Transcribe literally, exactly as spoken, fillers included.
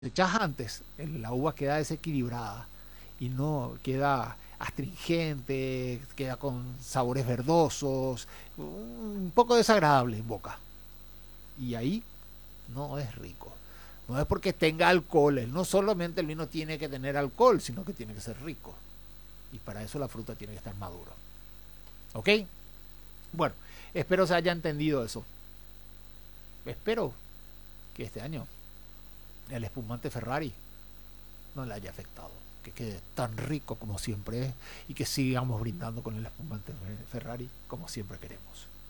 echas antes, la uva queda desequilibrada y no queda astringente, queda con sabores verdosos, un poco desagradable en boca. Y ahí no es rico. No es porque tenga alcohol, no solamente el vino tiene que tener alcohol, sino que tiene que ser rico. Y para eso la fruta tiene que estar madura. ¿Ok? Bueno, espero se haya entendido eso. Espero que este año el espumante Ferrari no le haya afectado. Que quede tan rico como siempre es y que sigamos brindando con el espumante Ferrari como siempre queremos.